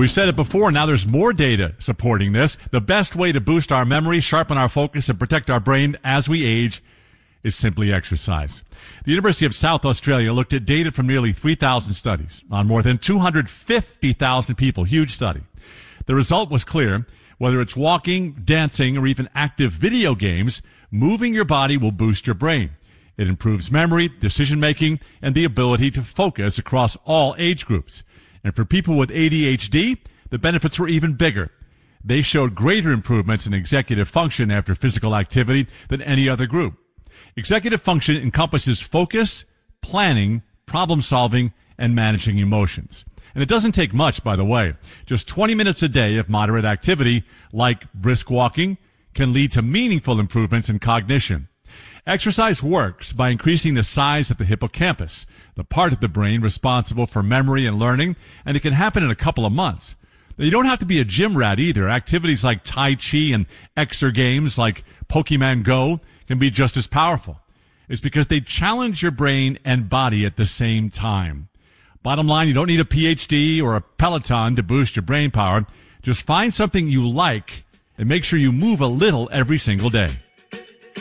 We've said it before, now there's more data supporting this. The best way to boost our memory, sharpen our focus, and protect our brain as we age is simply exercise. The University of South Australia looked at data from nearly 3,000 studies on more than 250,000 people. Huge study. The result was clear. Whether it's walking, dancing, or even active video games, moving your body will boost your brain. It improves memory, decision-making, and the ability to focus across all age groups. And for people with ADHD, the benefits were even bigger. They showed greater improvements in executive function after physical activity than any other group. Executive function encompasses focus, planning, problem-solving, and managing emotions. And it doesn't take much, by the way. Just 20 minutes a day of moderate activity, like brisk walking, can lead to meaningful improvements in cognition. Exercise works by increasing the size of the hippocampus, the part of the brain responsible for memory and learning, and it can happen in a couple of months. Now, you don't have to be a gym rat either. Activities like Tai Chi and games like Pokemon Go can be just as powerful. It's because they challenge your brain and body at the same time. Bottom line, you don't need a PhD or a Peloton to boost your brain power. Just find something you like and make sure you move a little every single day.